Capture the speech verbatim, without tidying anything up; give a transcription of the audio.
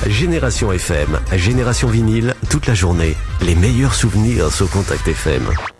Génération F M, Génération Vinyle, toute la journée. Les meilleurs souvenirs sur Contact F M.